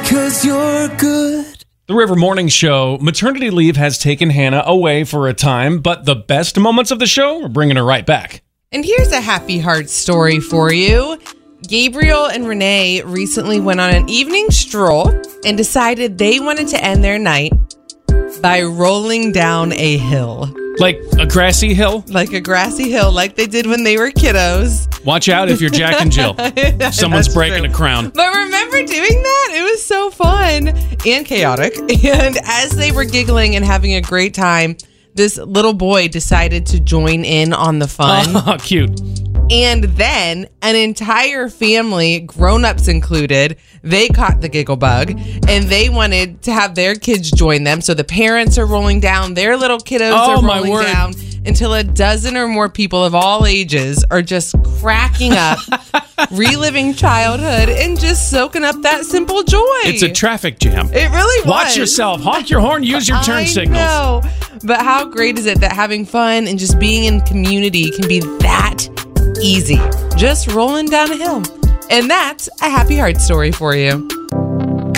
'cause you're good. The River Morning Show, maternity leave has taken Hannah away for a time, but the best moments of the show are bringing her right back. And here's a happy heart story for you. Gabriel and Renee recently went on an evening stroll and decided they wanted to end their night by rolling down a hill. Like a grassy hill? Like a grassy hill, like they did when they were kiddos. Watch out if you're Jack and Jill. Someone's breaking a crown. But remember doing that? It was so fun and chaotic. And as they were giggling and having a great time, this little boy decided to join in on the fun. Oh, cute. And then an entire family, grown-ups included, they caught the giggle bug and they wanted to have their kids join them. So the parents are rolling down, their little kiddos are rolling down until a dozen or more people of all ages are just cracking up, reliving childhood and just soaking up that simple joy. It's a traffic jam. It really was. Watch yourself. Honk your horn. Use your turn signals. I know. But how great is it that having fun and just being in community can be that easy, just rolling down a hill. And that's a happy heart story for you.